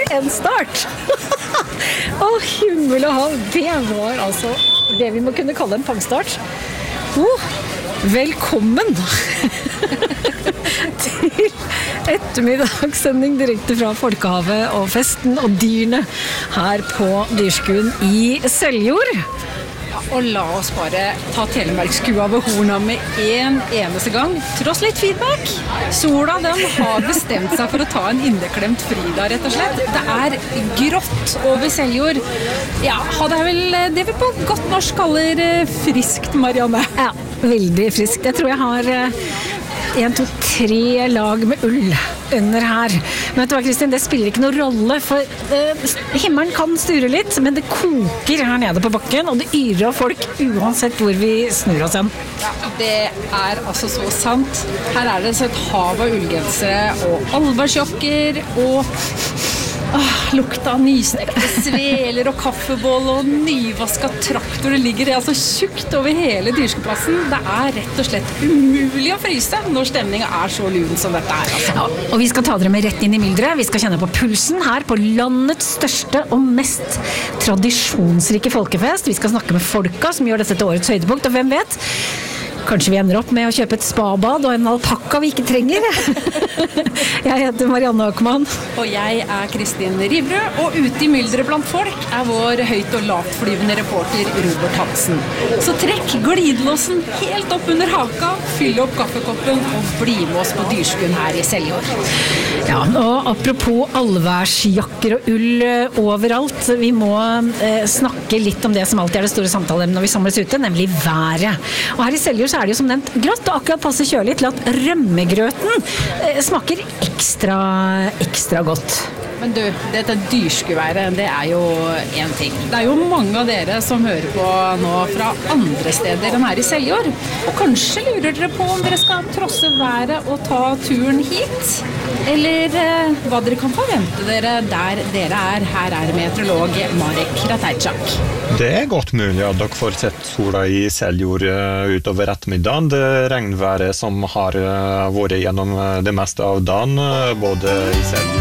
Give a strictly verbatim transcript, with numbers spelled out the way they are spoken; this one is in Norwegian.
For en start! Å, himmel og hav, det var altså det vi må kunne kalle en pangstart. Oh, velkommen til ettermiddagssending direkte fra Folkehavet og festen og dyrene her på Dyrskuen i Seljord. Og la oss bare ta telemarkskua ved horna med en eneste gang. Tross litt feedback. Sola, den har bestemt seg for å ta en inneklemt Frida, rett og slett. Det er grått over Seljord. Ja, det er vel det vi på godt norsk kaller friskt, Marianne. Ja, veldig friskt. Jeg tror jeg har en, to, tre lag med ull under her. Men vet du hva, Kristin, det spiller ikke noen rolle, for eh, himmelen kan sture litt, men det koker her nede på bakken, og det yrer av folk uansett hvor vi snur oss hen. Ja, det er altså så sant. Her er det så et hav av ullgensere og alvarsjokker og åh, lukta av nystekte sveler og kaffebål og nyvasket traktor. Det ligger altså tjukt over hele Dyrskeplassen. Det er rett og slett umulig å fryse når stemningen er så lun som dette er. Altså. Ja, og vi skal ta dere med rett inn i myldret. Vi skal kjenne på pulsen her på landets største og mest tradisjonsrike folkefest. Vi skal snakke med folka som gjør dette til årets høydepunkt, og hvem vet? Kanskje vi ender opp med å kjøpe et spabad og en alpakka vi ikke trenger. Jeg heter Marianne Åkermann. Og jeg er Kristin Rivrød, og ute i myldret blant folk er vår høyt og lavt flyvende reporter Robert Hansen. Så trekk glidelåsen helt opp under haka, fyll opp kaffekoppen og bli med oss på Dyrskuen her i Seljord. Ja, og apropos allværsjakker og ull overalt, vi må eh, snakke litt om det som alltid er det store samtaleemnet når vi samles ute, nemlig været. Og her i Seljord så er det jo som nevnt grått, og akkurat passe kjølig til at rømmegrøten eh, smaker ekstra, ekstra godt. Men du, dette dyrskuværet, det er jo en ting. Det er jo mange av dere som hører på nå fra andre steder enn her i Seljord. Og kanskje lurer dere på om dere skal trosse været og ta turen hit? Eller eh, hva dere kan forvente dere der dere er. Her er meteorolog Marek Ratajczak. Det er godt mulig at dere får sett sola i Seljord utover ettermiddagen. Det regnværet som har vært gjennom det meste av dagen, både i Seljord